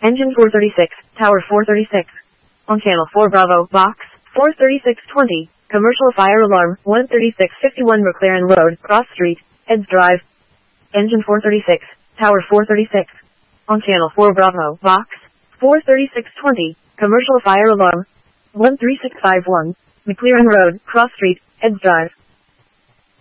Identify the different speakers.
Speaker 1: Engine 436, Tower 436. On Channel 4 Bravo, Box 43620. Commercial fire alarm, 13651 McLaren Road, Cross Street, Eds Drive. Engine 436, Tower 436. On Channel 4 Bravo, Box 43620. Commercial fire alarm, 13651, McLaren Road, Cross Street, Eds Drive.